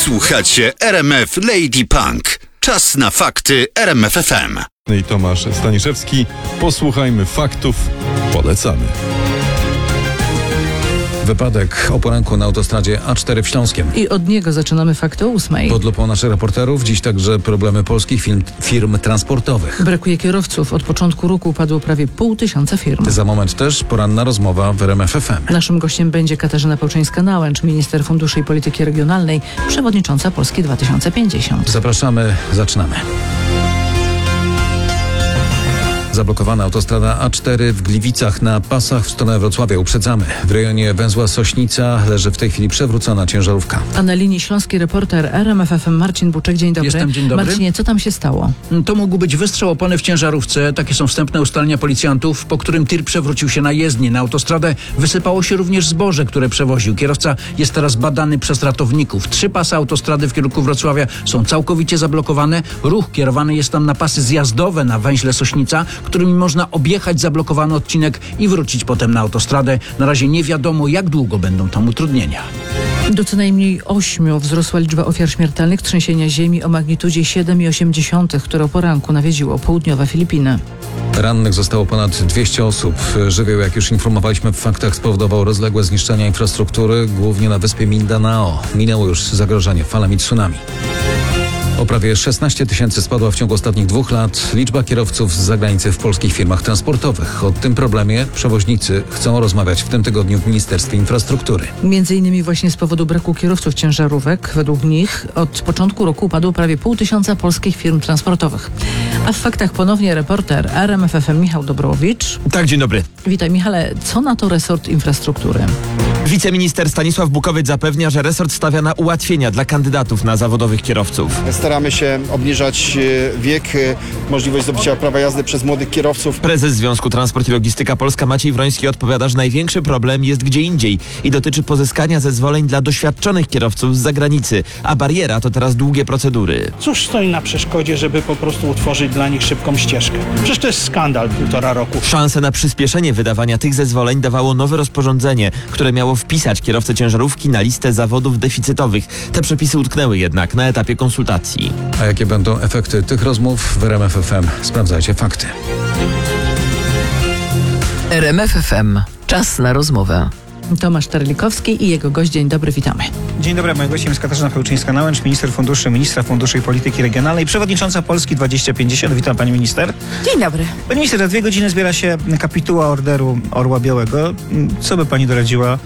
Słuchacie RMF Lady Punk. Czas na fakty RMF FM. I Tomasz Staniszewski. Posłuchajmy faktów. Polecamy. Wypadek o poranku na autostradzie A4 w Śląskiem. I od niego zaczynamy fakty o 8:00. Pod lupą naszych reporterów dziś także problemy polskich firm transportowych. Brakuje kierowców. Od początku roku upadło prawie 500 firm. Za moment też poranna rozmowa w RMF FM. Naszym gościem będzie Katarzyna Pełczyńska-Nałęcz, minister funduszy i polityki regionalnej, przewodnicząca Polski 2050. Zapraszamy, zaczynamy. Zablokowana autostrada A4 w Gliwicach na pasach w stronę Wrocławia. Uprzedzamy. W rejonie węzła Sośnica leży w tej chwili przewrócona ciężarówka. A na linii śląski reporter RMF FM Marcin Buczek. Dzień dobry. Jestem, dzień dobry. Marcinie, co tam się stało? To mógł być wystrzał opony w ciężarówce. Takie są wstępne ustalenia policjantów, po którym tir przewrócił się na jezdni. Na autostradę wysypało się również zboże, które przewoził. Kierowca jest teraz badany przez ratowników. 3 pasy autostrady w kierunku Wrocławia są całkowicie zablokowane. Ruch kierowany jest tam na pasy zjazdowe na węźle Sośnica, którymi można objechać zablokowany odcinek i wrócić potem na autostradę. Na razie nie wiadomo, jak długo będą tam utrudnienia. Do co najmniej 8 wzrosła liczba ofiar śmiertelnych trzęsienia ziemi o magnitudzie 7,8, które o poranku nawiedziło południowe Filipiny. Rannych zostało ponad 200 osób. Żywioł, jak już informowaliśmy w faktach, spowodował rozległe zniszczenia infrastruktury, głównie na wyspie Mindanao. Minęło już zagrożenie falami tsunami. O prawie 16 tysięcy spadła w ciągu ostatnich 2 lat liczba kierowców z zagranicy w polskich firmach transportowych. O tym problemie przewoźnicy chcą rozmawiać w tym tygodniu w Ministerstwie Infrastruktury. Między innymi właśnie z powodu braku kierowców ciężarówek. Według nich od początku roku upadło prawie 500 polskich firm transportowych. A w faktach ponownie reporter RMF FM Michał Dobrowicz. Tak, dzień dobry. Witaj Michale, co na to resort infrastruktury? Wiceminister Stanisław Bukowiec zapewnia, że resort stawia na ułatwienia dla kandydatów na zawodowych kierowców. Staramy się obniżać wiek, możliwość zdobycia prawa jazdy przez młodych kierowców. Prezes Związku Transport i Logistyka Polska Maciej Wroński odpowiada, że największy problem jest gdzie indziej i dotyczy pozyskania zezwoleń dla doświadczonych kierowców z zagranicy, a bariera to teraz długie procedury. Cóż stoi na przeszkodzie, żeby po prostu utworzyć dla nich szybką ścieżkę? Przecież to jest skandal 1,5 roku. Szansę na przyspieszenie wydawania tych zezwoleń dawało nowe rozporządzenie, które miało wpisać kierowcę ciężarówki na listę zawodów deficytowych. Te przepisy utknęły jednak na etapie konsultacji. A jakie będą efekty tych rozmów w RMF FM? Sprawdzajcie fakty. RMF FM. Czas na rozmowę. Tomasz Terlikowski i jego gość. Dzień dobry, witamy. Dzień dobry, moim gościem jest Katarzyna Pełczyńska-Nałęcz, ministra funduszy i polityki regionalnej, przewodnicząca Polski 2050. Witam pani minister. Dzień dobry. Pani minister, za 2 godziny zbiera się kapituła Orderu Orła Białego. Co by pani doradziła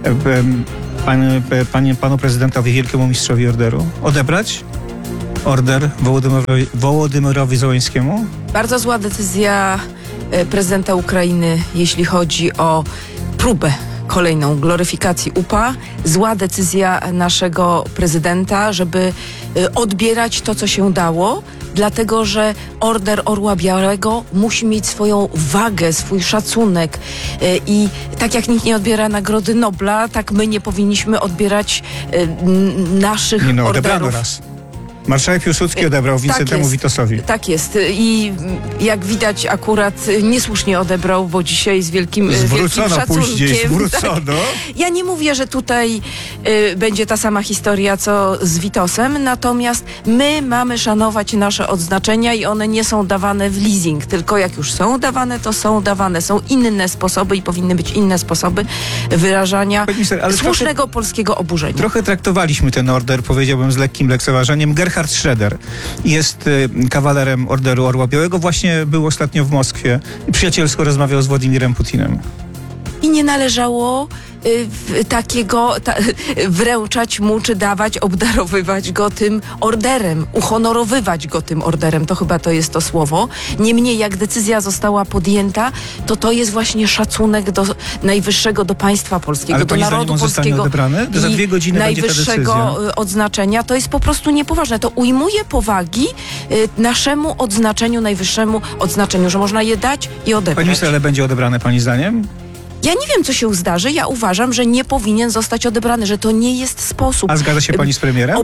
panu prezydentowi, wielkiemu mistrzowi orderu? Odebrać order Wołodymyrowi Zełenskiemu? Bardzo zła decyzja prezydenta Ukrainy, jeśli chodzi o próbę kolejną gloryfikacji UPA. Zła decyzja naszego prezydenta, żeby odbierać to, co się dało, dlatego że Order Orła Białego musi mieć swoją wagę, swój szacunek i tak jak nikt nie odbiera Nagrody Nobla, tak my nie powinniśmy odbierać naszych orderów. Odebrano raz. Marszałek Piłsudski odebrał Wincentemu Witosowi. Tak jest. I jak widać akurat niesłusznie odebrał, bo dzisiaj z wielkim szacunkiem. Później zwrócono. Tak. Ja nie mówię, że tutaj będzie ta sama historia, co z Witosem, natomiast my mamy szanować nasze odznaczenia i one nie są dawane w leasing, tylko jak już są dawane, to są dawane. Są inne sposoby i powinny być inne sposoby wyrażania słusznego polskiego oburzenia. Trochę traktowaliśmy ten order, powiedziałbym, z lekkim lekceważeniem. Gerhard Schroeder jest kawalerem Orderu Orła Białego. Właśnie był ostatnio w Moskwie i przyjacielsko rozmawiał z Władimirem Putinem. I nie należało wręczać mu, czy dawać, obdarowywać go tym orderem, uhonorowywać go tym orderem, to chyba to jest to słowo. Niemniej jak decyzja została podjęta, to jest właśnie szacunek do najwyższego, do państwa polskiego, ale do narodu polskiego odebrany? Za 2 godziny najwyższego odznaczenia. To jest po prostu niepoważne. To ujmuje powagi naszemu odznaczeniu, najwyższemu odznaczeniu, że można je dać i odebrać. Pani minister, ale będzie odebrane pani zdaniem? Ja nie wiem, co się zdarzy. Ja uważam, że nie powinien zostać odebrany, że to nie jest sposób A zgadza się pani z premierem?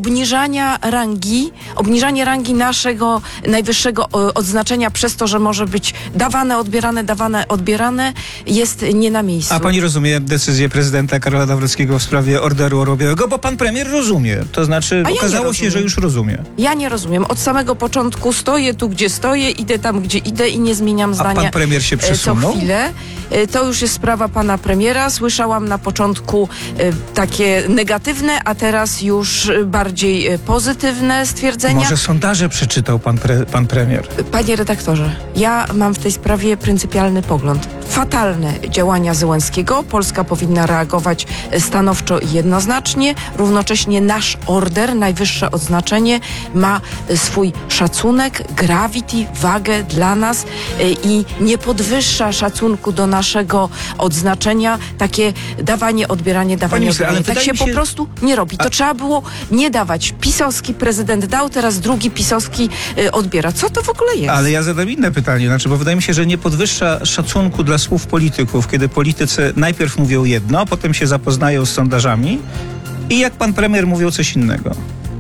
obniżanie rangi naszego najwyższego odznaczenia przez to, że może być dawane, odbierane, jest nie na miejscu. A pani rozumie decyzję prezydenta Karola Nawrockiego w sprawie Orderu Orłowionego? Bo pan premier rozumie. To znaczy, A ja nie okazało się, rozumiem. że już rozumie. Ja nie rozumiem. Od samego początku stoję tu, gdzie stoję, idę tam, gdzie idę i nie zmieniam A zdania. pan premier się Co przesunął? chwilę. To już jest sprawa pana premiera. Słyszałam na początku takie negatywne, a teraz już bardziej pozytywne stwierdzenia. Może sondaże przeczytał pan premier? Panie redaktorze, ja mam w tej sprawie pryncypialny pogląd. Fatalne działania Zełenskiego. Polska powinna reagować stanowczo i jednoznacznie. Równocześnie nasz order, najwyższe odznaczenie, ma swój szacunek, gravity, wagę dla nas i nie podwyższa szacunku do naszego odznaczenia takie dawanie, odbieranie, dawanie, minister, ale odbieranie. Tak się wydaje mi po prostu nie robi. To trzeba było nie dawać. Pisowski prezydent dał, teraz drugi pisowski odbiera. Co to w ogóle jest? Ale ja zadam inne pytanie, bo wydaje mi się, że nie podwyższa szacunku dla słów polityków, kiedy politycy najpierw mówią jedno, a potem się zapoznają z sondażami i jak pan premier mówił coś innego.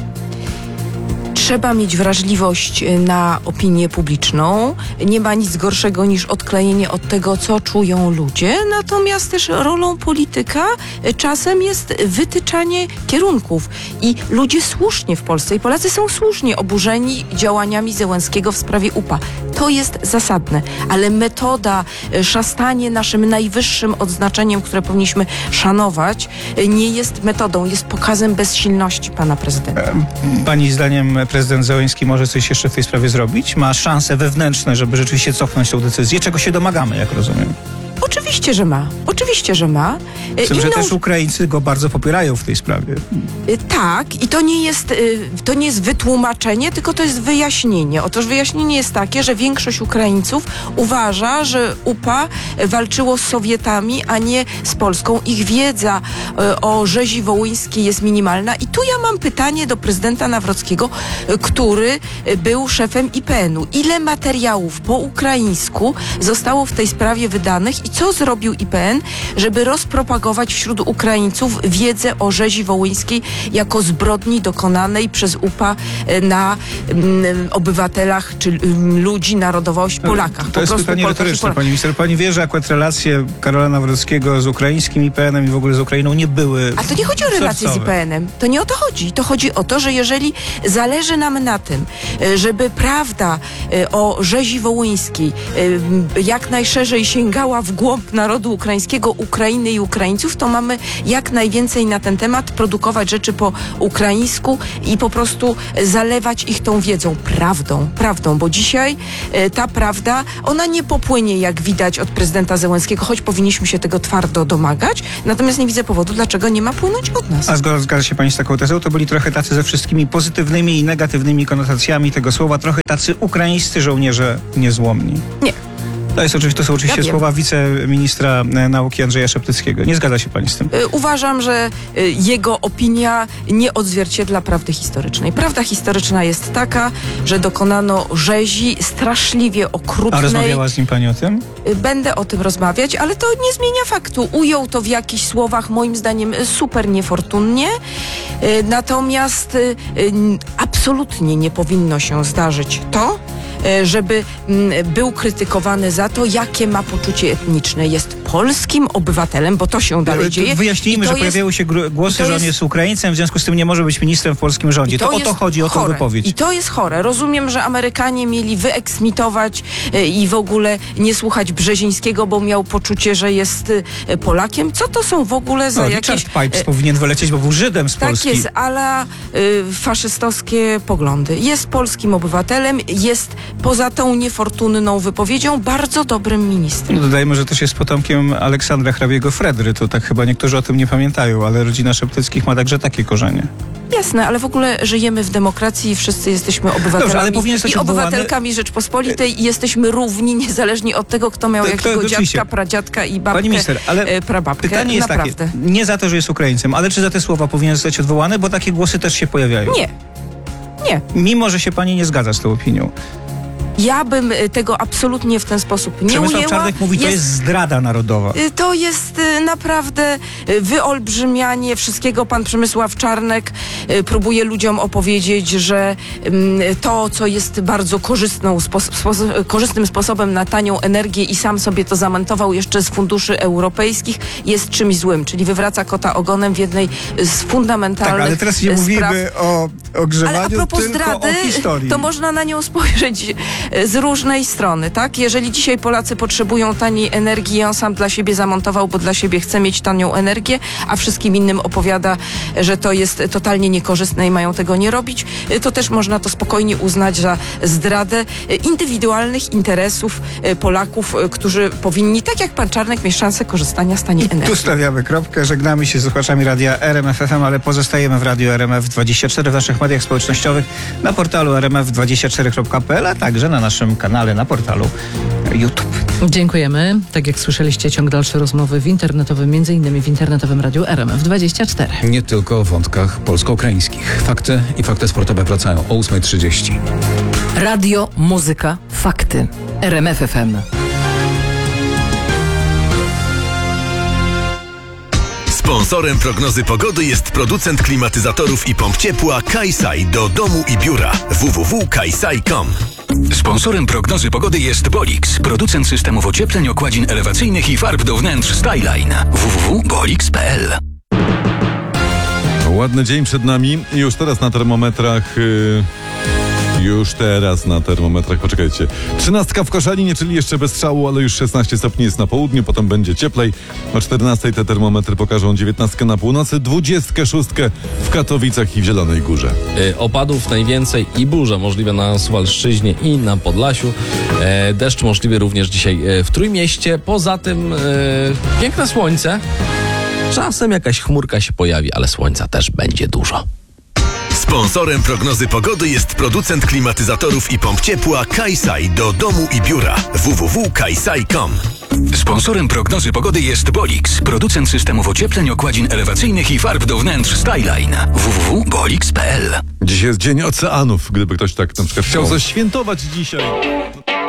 Trzeba mieć wrażliwość na opinię publiczną. Nie ma nic gorszego niż odklejenie od tego, co czują ludzie. Natomiast też rolą polityka czasem jest wytyczanie kierunków. I ludzie słusznie w Polsce, i Polacy są słusznie oburzeni działaniami Zełenskiego w sprawie UPA. To jest zasadne. Ale metoda, szastanie naszym najwyższym odznaczeniem, które powinniśmy szanować, nie jest metodą, jest pokazem bezsilności pana prezydenta. Pani zdaniem prezydent Zełenski może coś jeszcze w tej sprawie zrobić? Ma szanse wewnętrzne, żeby rzeczywiście cofnąć tę decyzję, czego się domagamy, jak rozumiem. Oczywiście, że ma. Oczywiście, że ma. Że też Ukraińcy go bardzo popierają w tej sprawie. Tak, i to nie jest wytłumaczenie, tylko to jest wyjaśnienie. Otóż wyjaśnienie jest takie, że większość Ukraińców uważa, że UPA walczyło z Sowietami, a nie z Polską. Ich wiedza o rzezi wołyńskiej jest minimalna. I tu ja mam pytanie do prezydenta Nawrockiego, który był szefem IPN-u. Ile materiałów po ukraińsku zostało w tej sprawie wydanych i co zrobił IPN, żeby rozpropagować wśród Ukraińców wiedzę o rzezi wołyńskiej jako zbrodni dokonanej przez UPA na obywatelach, czy ludzi, narodowość, Polakach. To jest pytanie retoryczne, pani minister. Pani wie, że akurat relacje Karola Nawrockiego z ukraińskim IPN-em i w ogóle z Ukrainą nie były A to nie chodzi o relacje z IPN-em. To nie o to chodzi. To chodzi o to, że jeżeli zależy nam na tym, żeby prawda o rzezi wołyńskiej jak najszerzej sięgała w głąb narodu ukraińskiego, Ukrainy i Ukraińców, to mamy jak najwięcej na ten temat, produkować rzeczy po ukraińsku i po prostu zalewać ich tą wiedzą, prawdą, bo dzisiaj ta prawda, ona nie popłynie, jak widać, od prezydenta Zełenskiego, choć powinniśmy się tego twardo domagać, natomiast nie widzę powodu, dlaczego nie ma płynąć od nas. A zgadza się pani z taką tezą? To byli trochę tacy ze wszystkimi pozytywnymi i negatywnymi konotacjami tego słowa, trochę tacy ukraińscy żołnierze niezłomni. Nie. To są oczywiście słowa wiceministra nauki Andrzeja Szeptyckiego. Nie zgadza się pani z tym? Uważam, że jego opinia nie odzwierciedla prawdy historycznej. Prawda historyczna jest taka, że dokonano rzezi straszliwie okrutnej. A rozmawiała z nim pani o tym? Będę o tym rozmawiać, ale to nie zmienia faktu. Ujął to w jakichś słowach, moim zdaniem, super niefortunnie. Natomiast absolutnie nie powinno się zdarzyć to, żeby był krytykowany za to, jakie ma poczucie etniczne. Jest polskim obywatelem, bo to się dalej dzieje. Wyjaśnijmy, że pojawiały się głosy, że on jest Ukraińcem, w związku z tym nie może być ministrem w polskim rządzie. To o to chodzi, o tą wypowiedź. I to jest chore. Rozumiem, że Amerykanie mieli wyeksmitować i w ogóle nie słuchać Brzezińskiego, bo miał poczucie, że jest Polakiem. Co to są w ogóle za jakieś... Richard Pipes powinien wylecieć, bo był Żydem z Polski. Tak jest, ala faszystowskie poglądy. Jest polskim obywatelem, jest poza tą niefortunną wypowiedzią bardzo dobrym ministrem. Dodajmy, że też jest potomkiem Aleksandra hrabiego-Fredry. To tak chyba niektórzy o tym nie pamiętają, ale rodzina Szeptyckich ma także takie korzenie. Jasne, ale w ogóle żyjemy w demokracji i wszyscy jesteśmy obywatelami. Dobrze, ale powinien zostać i obywatelkami Rzeczpospolitej i jesteśmy równi, niezależnie od tego, kto miał jakiego dziadka, pradziadka i babkę, pani minister, ale prababkę. Pytanie jest takie, nie za to, że jest Ukraińcem, ale czy za te słowa powinien zostać odwołany, bo takie głosy też się pojawiają. Nie. Mimo, że się pani nie zgadza z tą opinią. Ja bym tego absolutnie w ten sposób nie Przemysław ujęła. Czarnek mówi, to jest zdrada narodowa. To jest naprawdę wyolbrzymianie wszystkiego. Pan Przemysław Czarnek próbuje ludziom opowiedzieć, że to, co jest bardzo korzystnym sposobem na tanią energię i sam sobie to zamontował jeszcze z funduszy europejskich, jest czymś złym, czyli wywraca kota ogonem w jednej z fundamentalnych Tak, ale teraz nie spraw. mówimy o grzewaniu, Ale a propos tylko zdrady, o historii. to można na nią spojrzeć z różnej strony, tak? Jeżeli dzisiaj Polacy potrzebują taniej energii, on sam dla siebie zamontował, bo dla siebie chce mieć tanią energię, a wszystkim innym opowiada, że to jest totalnie niekorzystne i mają tego nie robić, to też można to spokojnie uznać za zdradę indywidualnych interesów Polaków, którzy powinni, tak jak pan Czarnek, mieć szansę korzystania z taniej energii. Tu stawiamy kropkę, żegnamy się z słuchaczami radia RMF FM, ale pozostajemy w radiu RMF24 w naszych mediach społecznościowych, na portalu rmf24.pl, a także na naszym kanale na portalu YouTube. Dziękujemy. Tak jak słyszeliście, ciąg dalszy rozmowy w internetowym, między innymi w internetowym radiu RMF24. Nie tylko o wątkach polsko-ukraińskich. Fakty i fakty sportowe wracają o 8:30. Radio, muzyka, fakty. RMF FM. Sponsorem prognozy pogody jest producent klimatyzatorów i pomp ciepła Kaisai do domu i biura www.kaisai.com. Sponsorem prognozy pogody jest Bolix, producent systemów ociepleń, okładzin elewacyjnych i farb do wnętrz Styline. www.bolix.pl. Ładny dzień przed nami. Już teraz na termometrach... poczekajcie. 13 w Koszalinie, czyli jeszcze bez strzału, ale już 16 stopni jest na południu, potem będzie cieplej. O 14 te termometry pokażą 19 na północy, 26 w Katowicach i w Zielonej Górze. Opadów najwięcej i burze możliwe na Suwalszczyźnie i na Podlasiu. Deszcz możliwy również dzisiaj w Trójmieście. Poza tym piękne słońce. Czasem jakaś chmurka się pojawi, ale słońca też będzie dużo. Sponsorem prognozy pogody jest producent klimatyzatorów i pomp ciepła Kaisai do domu i biura www.kaisai.com. Sponsorem prognozy pogody jest Bolix, producent systemów ociepleń, okładzin elewacyjnych i farb do wnętrz Styline. www.bolix.pl. Dziś jest Dzień Oceanów, gdyby ktoś tak na przykład chciał zaświętować dzisiaj.